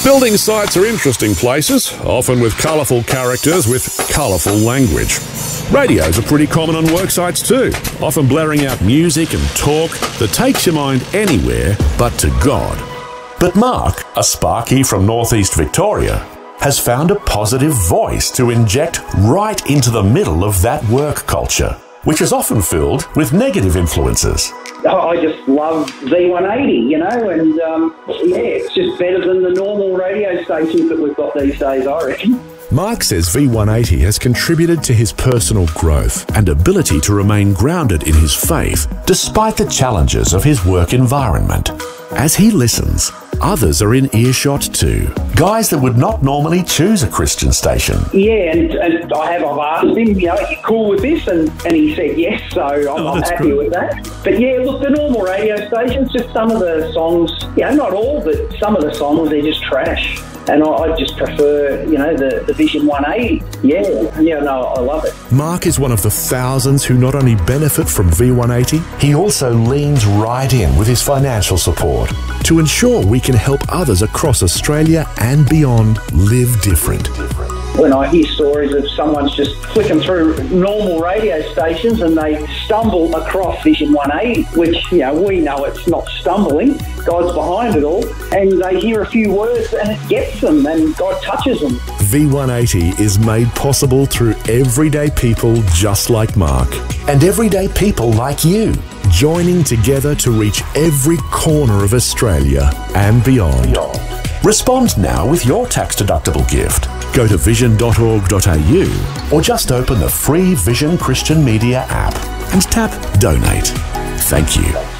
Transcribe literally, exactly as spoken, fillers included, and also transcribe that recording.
Building sites are interesting places, often with colourful characters with colourful language. Radios are pretty common on work sites too, often blaring out music and talk that takes your mind anywhere but to God. But Mark, a Sparky from northeast Victoria, has found a positive voice to inject right into the middle of that work culture, which is often filled with negative influences. I just love V one eighty, you know, and um, yeah, it's just better than the normal radio stations that we've got these days, I reckon. Mark says V one eighty has contributed to his personal growth and ability to remain grounded in his faith despite the challenges of his work environment. As he listens, others are in earshot too. Guys that would not normally choose a Christian station. Yeah, and, and I have I've asked him, you know, are you cool with this? And, and he said yes, so I'm, oh, I'm happy great. with that. But yeah, look, the normal radio stations, just some of the songs, you know, not all, but some of the songs, they're just trash. And I, I just prefer, you know, the, the Vision one eighty. Yeah, yeah, no, I love it. Mark is one of the thousands who not only benefit from V one eighty, he also leans right in with his financial support to ensure we can help others across Australia and beyond live different. When I hear stories of someone's just flicking through normal radio stations and they stumble across Vision one eighty, which, you know, we know it's not stumbling, God's behind it all, and they hear a few words and it gets them and God touches them. V one eighty is made possible through everyday people just like Mark. And everyday people like you. Joining together to reach every corner of Australia and beyond. beyond. Respond now with your tax-deductible gift. Go to vision dot org dot a u or just open the free Vision Christian Media app and tap Donate. Thank you.